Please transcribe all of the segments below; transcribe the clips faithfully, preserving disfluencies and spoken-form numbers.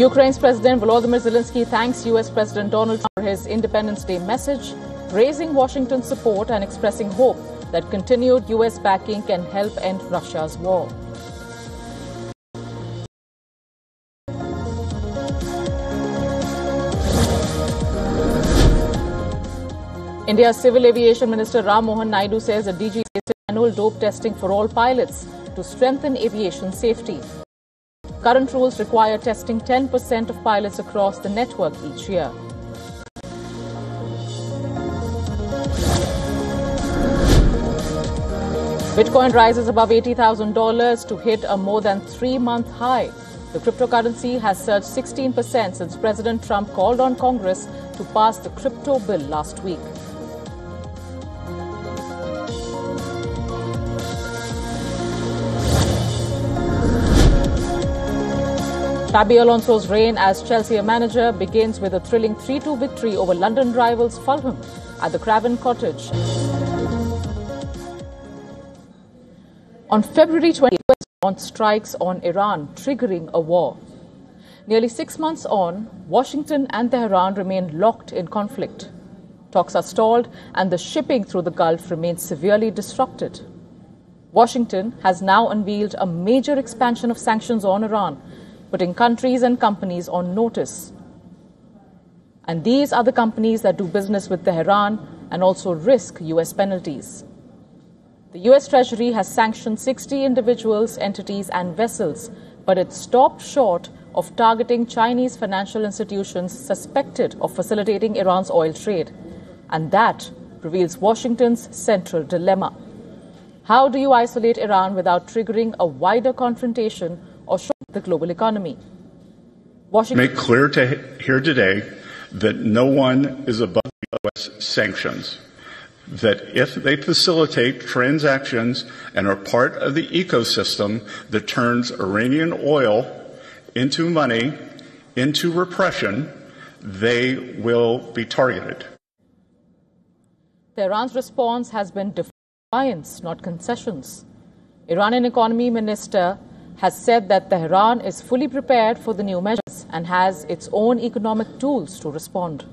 Ukraine's President Volodymyr Zelensky thanks U S President Donald Trump for his Independence Day message, praising Washington's support and expressing hope that continued U S backing can help end Russia's war. India's Civil Aviation Minister Ram Mohan Naidu says the D G C is annual dope testing for all pilots to strengthen aviation safety. Current rules require testing ten percent of pilots across the network each year. Bitcoin rises above eighty thousand dollars to hit a more than three-month high. The cryptocurrency has surged sixteen percent since President Trump called on Congress to pass the crypto bill last week. Xabi Alonso's reign as Chelsea manager begins with a thrilling three two victory over London rivals Fulham at the Craven Cottage. On February twentieth, U S launched strikes on Iran, triggering a war. Nearly six months on, Washington and Tehran remain locked in conflict. Talks are stalled and the shipping through the Gulf remains severely disrupted. Washington has now unveiled a major expansion of sanctions on Iran, putting countries and companies on notice. And these are the companies that do business with Tehran and also risk U S penalties. The U S Treasury has sanctioned sixty individuals, entities and vessels, but it stopped short of targeting Chinese financial institutions suspected of facilitating Iran's oil trade. And that reveals Washington's central dilemma. How do you isolate Iran without triggering a wider confrontation or shock the global economy? Washington make clear to here today that no one is above U S sanctions, that if they facilitate transactions and are part of the ecosystem that turns Iranian oil into money, into repression, they will be targeted. Tehran's response has been defiance, not concessions. Iranian Economy Minister has said that Tehran is fully prepared for the new measures and has its own economic tools to respond.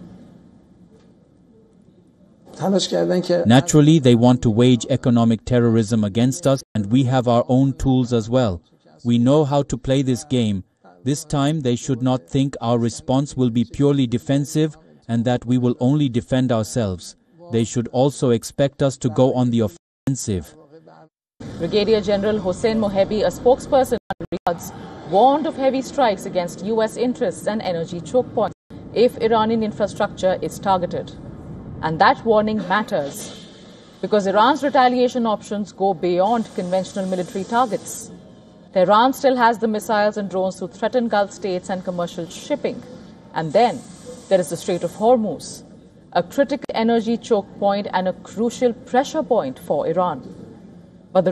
Naturally, they want to wage economic terrorism against us, and we have our own tools as well. We know how to play this game. This time, they should not think our response will be purely defensive and that we will only defend ourselves. They should also expect us to go on the offensive. Brigadier General Hossein Mohebi, a spokesperson for Riyadh, warned of heavy strikes against U S interests and energy choke points if Iranian infrastructure is targeted. And that warning matters because Iran's retaliation options go beyond conventional military targets. Tehran still has the missiles and drones to threaten Gulf states and commercial shipping. And then there is the Strait of Hormuz, a critical energy choke point and a crucial pressure point for Iran.